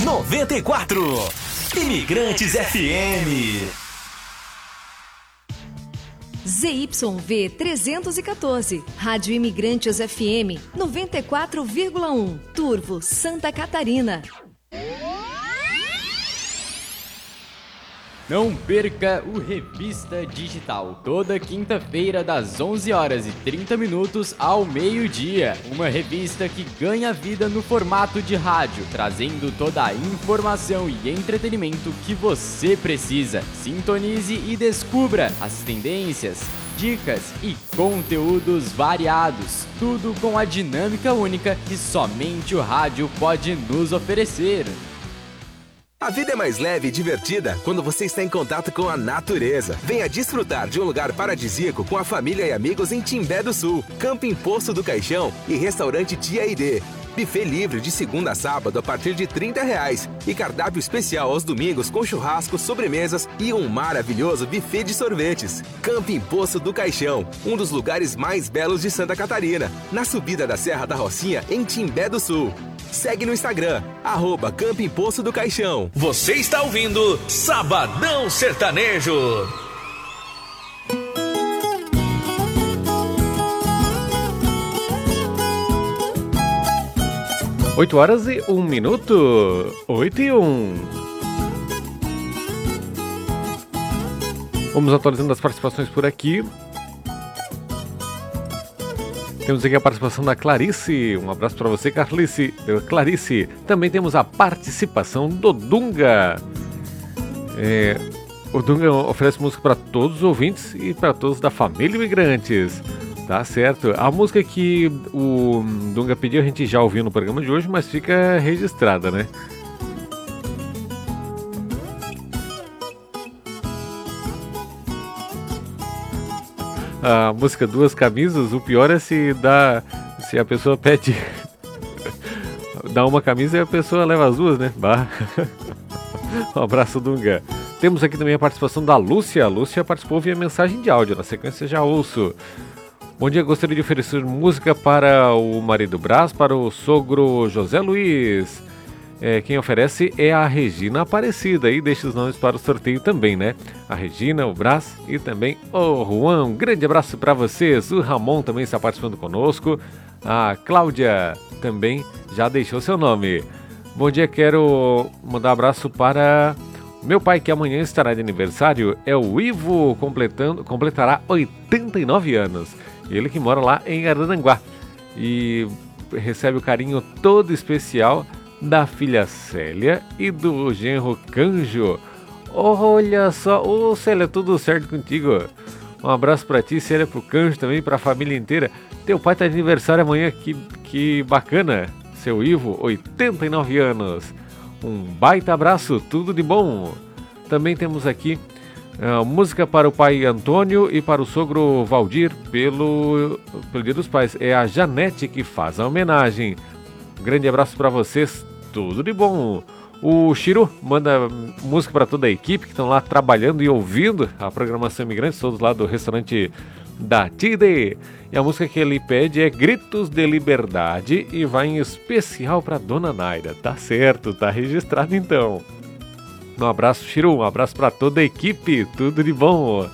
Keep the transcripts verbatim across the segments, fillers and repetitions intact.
noventa e quatro. Imigrantes F M. Z Y V trezentos e quatorze, Rádio Imigrantes F M noventa e quatro vírgula um, Turvo, Santa Catarina. Não perca o Revista Digital, toda quinta-feira das onze horas e trinta minutos ao meio-dia. Uma revista que ganha vida no formato de rádio, trazendo toda a informação e entretenimento que você precisa. Sintonize e descubra as tendências, dicas e conteúdos variados. Tudo com a dinâmica única que somente o rádio pode nos oferecer. A vida é mais leve e divertida quando você está em contato com a natureza. Venha desfrutar de um lugar paradisíaco com a família e amigos em Timbé do Sul, Camping Poço do Caixão e Restaurante Tia Aide. Buffet livre de segunda a sábado a partir de trinta reais e cardápio especial aos domingos com churrasco, sobremesas e um maravilhoso buffet de sorvetes. Camping Poço do Caixão, um dos lugares mais belos de Santa Catarina, na subida da Serra da Rocinha, em Timbé do Sul. Segue no Instagram, arroba Camping Poço do Caixão. Você está ouvindo Sabadão Sertanejo. Oito horas e um minuto. Oito e um. Vamos atualizando as participações por aqui. Temos aqui a participação da Clarice. Um abraço para você, Clarice. Clarice. Também temos a participação do Dunga. É, o Dunga oferece música para todos os ouvintes e para todos da família Imigrantes. Tá certo. A música que o Dunga pediu a gente já ouviu no programa de hoje, mas fica registrada, né? A música Duas Camisas, o pior é se dá, se a pessoa pede dá uma camisa e a pessoa leva as duas, né? Bah. Um abraço, Dunga. Temos aqui também a participação da Lúcia. A Lúcia participou via mensagem de áudio, na sequência já ouço. Bom dia, gostaria de oferecer música para o marido Brás, para o sogro José Luiz. É, quem oferece é a Regina Aparecida, e deixa os nomes para o sorteio também, né? A Regina, o Brás e também o Juan. Um grande abraço para vocês. O Ramon também está participando conosco. A Cláudia também já deixou seu nome. Bom dia, quero mandar um abraço para meu pai, que amanhã estará de aniversário. É o Ivo, completando, completará oitenta e nove anos. Ele que mora lá em Araranguá e recebe o carinho todo especial da filha Célia e do genro Canjo. Olha só, ô oh, Célia, tudo certo contigo? Um abraço pra ti, Célia, pro Canjo também, pra família inteira. Teu pai tá de aniversário amanhã, que, que bacana. Seu Ivo, oitenta e nove anos. Um baita abraço, tudo de bom. Também temos aqui uh, música para o pai Antônio e para o sogro Valdir pelo, pelo Dia dos Pais. É a Janete que faz a homenagem. Grande abraço para vocês, tudo de bom. O Chiru manda música para toda a equipe que estão lá trabalhando e ouvindo a programação Imigrantes, todos lá do restaurante da T I D. E a música que ele pede é Gritos de Liberdade e vai em especial para Dona Naira. Tá certo, tá registrado então. Um abraço, Chiru, um abraço para toda a equipe, tudo de bom.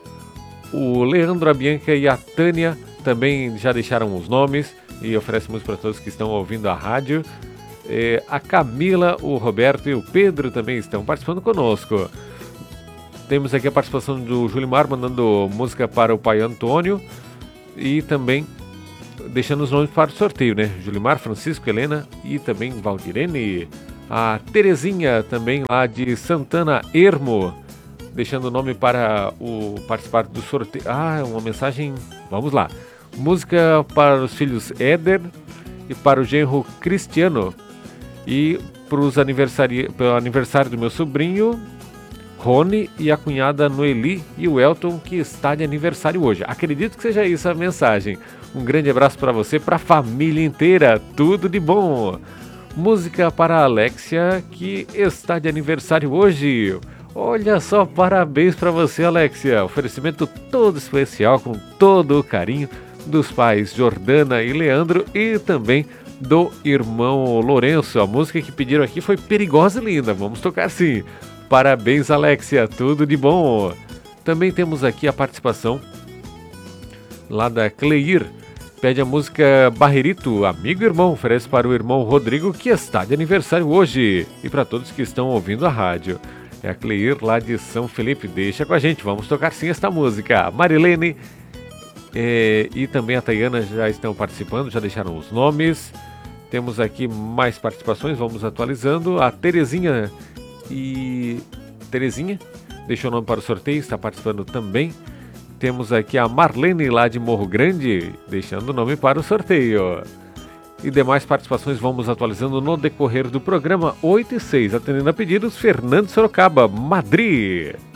O Leandro, a Bianca e a Tânia também já deixaram os nomes e oferece música para todos que estão ouvindo a rádio. É, a Camila, o Roberto e o Pedro também estão participando conosco. Temos aqui a participação do Julimar mandando música para o pai Antônio e também deixando os nomes para o sorteio, né? Julimar, Francisco, Helena e também Valdirene. A Terezinha também lá de Santana Ermo, deixando o nome para o participar do sorteio. Ah, uma mensagem, vamos lá. Música para os filhos Éder e para o genro Cristiano. E para os aniversário, pelo aniversário do meu sobrinho Rony e a cunhada Noeli e o Elton, que está de aniversário hoje. Acredito que seja isso a mensagem. Um grande abraço para você, para a família inteira, tudo de bom. Música para a Alexia, que está de aniversário hoje. Olha só, parabéns para você, Alexia. Oferecimento todo especial, com todo o carinho dos pais Jordana e Leandro e também do irmão Lourenço. A música que pediram aqui foi Perigosa e Linda. Vamos tocar sim. Parabéns, Alexia. Tudo de bom. Também temos aqui a participação lá da Cleir. Pede a música Barrerito, Amigo e Irmão. Oferece para o irmão Rodrigo, que está de aniversário hoje. E para todos que estão ouvindo a rádio. É a Cleir lá de São Felipe. Deixa com a gente, vamos tocar sim esta música. Marilene é, e também a Tayana já estão participando, já deixaram os nomes. Temos aqui mais participações, vamos atualizando. A Terezinha e... Terezinha deixou o nome para o sorteio, está participando também. Temos aqui a Marlene lá de Morro Grande, deixando o nome para o sorteio. E demais participações vamos atualizando no decorrer do programa. Oito e seis, atendendo a pedidos, Fernando Sorocaba, Madrid.